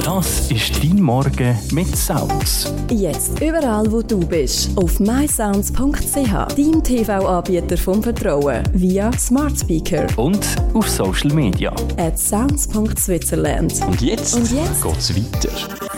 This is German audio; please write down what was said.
Das ist dein Morgen mit Sounds. Jetzt überall, wo du bist. Auf mysounds.ch, dein TV-Anbieter vom Vertrauen. Via Smart Speaker. Und auf Social Media. @sounds.switzerland. Und jetzt geht's weiter.